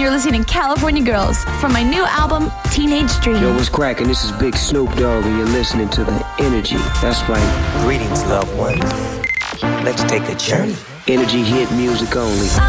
you're listening to California Girls from my new album, Teenage Dream. Yo, what's cracking? This is Big Snoop Dogg, and you're listening to The Energy. That's right. Greetings, loved ones. Let's take a journey. Energy hit music only.